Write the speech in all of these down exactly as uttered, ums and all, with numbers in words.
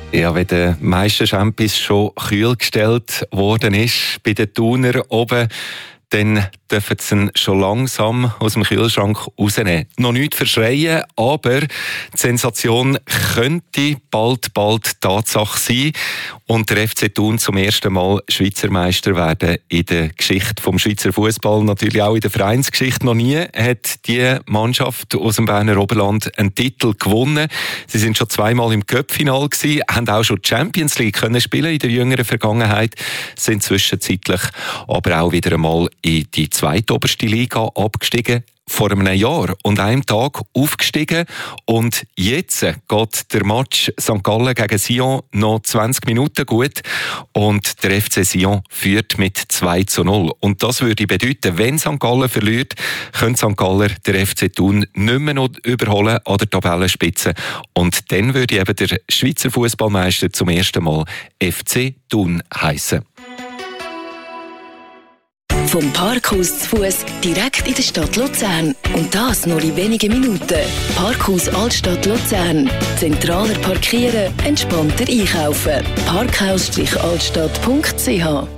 Ja, wenn der Meisterchampis schon kühl gestellt worden ist, bei den Thuner oben, dann dürfen sie ihn schon langsam aus dem Kühlschrank rausnehmen. Noch nicht verschreien, aber die Sensation könnte bald, bald Tatsache sein und der F C Thun zum ersten Mal Schweizer Meister werden in der Geschichte vom Schweizer Fußball, natürlich auch in der Vereinsgeschichte. Noch nie hat die Mannschaft aus dem Berner Oberland einen Titel gewonnen. Sie sind schon zweimal im Cup-Final gewesen, haben auch schon die Champions League können spielen in der jüngeren Vergangenheit, sind zwischenzeitlich aber auch wieder einmal in die zweitoberste Liga abgestiegen, vor einem Jahr und einem Tag aufgestiegen. Und jetzt geht der Match Sankt Gallen gegen Sion noch zwanzig Minuten gut und der F C Sion führt mit zwei zu null. Und das würde bedeuten, wenn Sankt Gallen verliert, könnte Sankt Gallen der F C Thun nicht mehr noch überholen an der Tabellenspitze. Und dann würde eben der Schweizer Fußballmeister zum ersten Mal F C Thun heissen. Vom Parkhaus zu Fuss direkt in der Stadt Luzern. Und das nur in wenigen Minuten. Parkhaus Altstadt Luzern. Zentraler parkieren, entspannter einkaufen. parkhaus altstadt punkt c h.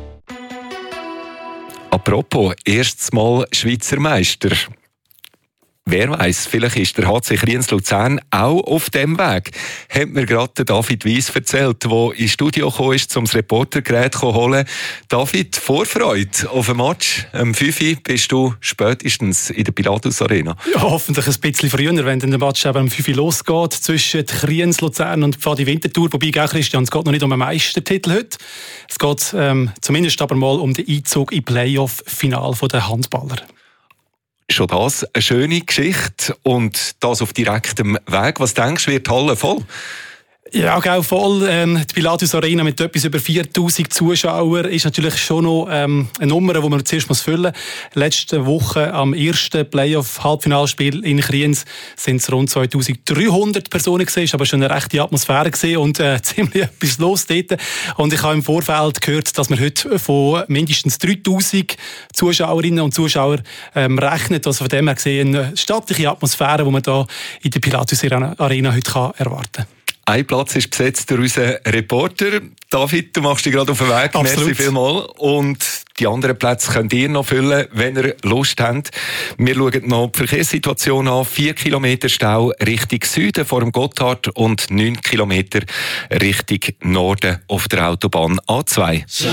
Apropos, erstes Mal Schweizer Meister. Wer weiss, vielleicht ist der H C Kriens-Luzern auch auf dem Weg. Hat mir gerade David Weiss erzählt, der ins Studio gekommen ist, um das Reportergerät zu holen. David, Vorfreude auf ein Match. Am fünf Uhr bist du spätestens in der Pilatus Arena. Ja, hoffentlich ein bisschen früher, wenn dann der Match eben am fünf Uhr losgeht zwischen Kriens-Luzern und Pfadi Winterthur. Wobei, gell, Christian, es geht noch nicht um einen Meistertitel heute. Es geht ähm, zumindest aber mal um den Einzug im Playoff-Final der Handballer. Schon das eine schöne Geschichte und das auf direktem Weg. Was denkst du, wird die Halle voll? Ja, auch voll. Ähm, die Pilatus Arena mit etwas über viertausend Zuschauern ist natürlich schon noch ähm, eine Nummer, die man zuerst muss füllen muss. Letzte Woche am ersten Playoff-Halbfinalspiel in Kriens sind es rund zweitausenddreihundert Personen gewesen. Es war aber schon eine rechte Atmosphäre gewesen und äh, ziemlich etwas los dort. Und ich habe im Vorfeld gehört, dass man heute von mindestens dreitausend Zuschauerinnen und Zuschauern ähm, rechnet. Also von dem her gesehen eine stattliche Atmosphäre, die man da in der Pilatus Arena heute kann erwarten kann. Ein Platz ist besetzt durch unseren Reporter. David, du machst dich gerade auf den Weg. Absolut. Merci vielmals. Und die anderen Plätze könnt ihr noch füllen, wenn ihr Lust habt. Wir schauen noch die Verkehrssituation an. Vier Kilometer Stau Richtung Süden vor dem Gotthard und neun Kilometer Richtung Norden auf der Autobahn A zwei.